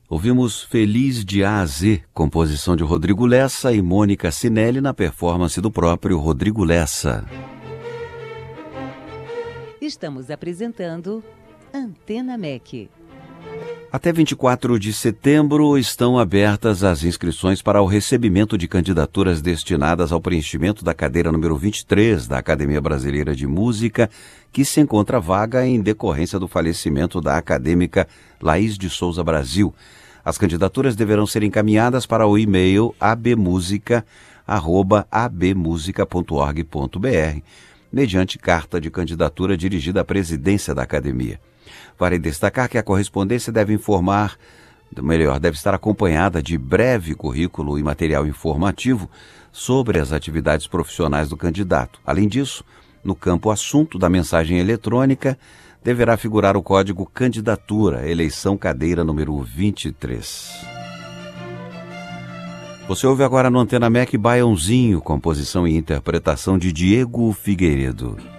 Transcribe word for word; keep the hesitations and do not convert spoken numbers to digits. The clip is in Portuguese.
Ouvimos Feliz de A a Z, composição de Rodrigo Lessa e Mônica Sinelli na performance do próprio Rodrigo Lessa. Estamos apresentando Antena M E C. Até vinte e quatro de setembro estão abertas as inscrições para o recebimento de candidaturas destinadas ao preenchimento da cadeira número vinte e três da Academia Brasileira de Música, que se encontra vaga em decorrência do falecimento da acadêmica Laís de Souza Brasil. As candidaturas deverão ser encaminhadas para o e-mail a b musica arroba a b musica ponto org ponto b r, mediante carta de candidatura dirigida à presidência da academia. Vale destacar que a correspondência deve informar, melhor, deve estar acompanhada de breve currículo e material informativo sobre as atividades profissionais do candidato. Além disso, no campo assunto da mensagem eletrônica, deverá figurar o código candidatura, eleição cadeira número vinte e três. Você ouve agora no Antena M E C Baiãozinho, composição e interpretação de Diego Figueiredo.